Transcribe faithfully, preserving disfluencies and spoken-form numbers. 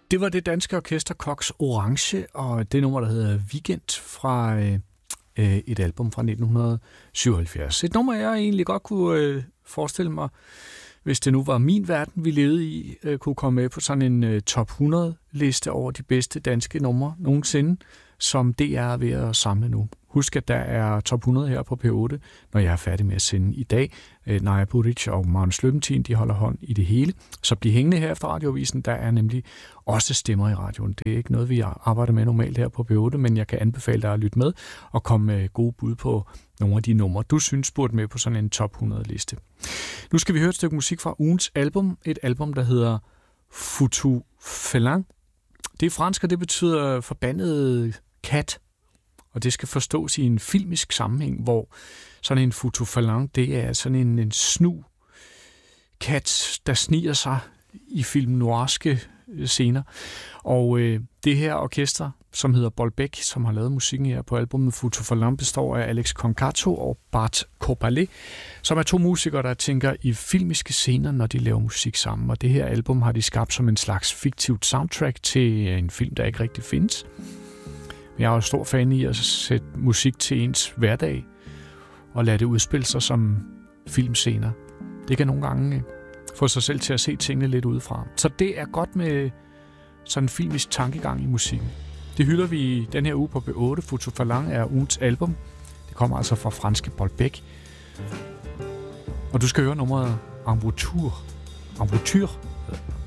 Det var det danske orkester Cox Orange, og det nummer, der hedder Weekend fra øh, et album fra nitten syvoghalvfjerds. Et nummer, jeg egentlig godt kunne øh, forestille mig, hvis det nu var min verden, vi levede i, øh, kunne komme med på sådan en øh, top hundrede-liste over de bedste danske numre nogensinde, som D R er ved at samle nu. Husk, at der er top hundrede her på P otte, når jeg er færdig med at sende i dag. Øh, Naja Buric og Magnus Løbentin, de holder hånd i det hele. Så bliv hængende her efter radiovisen. Der er nemlig også stemmer i radioen. Det er ikke noget, vi arbejder med normalt her på P otte, men jeg kan anbefale dig at lytte med og komme med gode bud på nogle af de numre, du synes burde med på sådan en top hundrede-liste. Nu skal vi høre et stykke musik fra ugens album. Et album, der hedder Foutu Felin. Det er fransk, og det betyder forbandet kat. Og det skal forstås i en filmisk sammenhæng, hvor sådan en Foutu Felin, det er sådan en, en snu kat, der sniger sig i film noirske scener. Og øh, det her orkester, som hedder Bolbec, som har lavet musikken her på albumet Foutu Felin, består af Alex Concato og Bart Corpalet, som er to musikere, der tænker i filmiske scener, når de laver musik sammen. Og det her album har de skabt som en slags fiktivt soundtrack til en film, der ikke rigtig findes. Jeg er jo stor fan i at sætte musik til ens hverdag og lade det udspille sig som filmscener. Det kan nogle gange få sig selv til at se tingene lidt udefra. Så det er godt med sådan en filmisk tankegang i musikken. Det hylder vi den her uge på P otte. Foutu Felin er ugens album. Det kommer altså fra franske Bolbec. Og du skal høre nummeret Embouture. Embouture.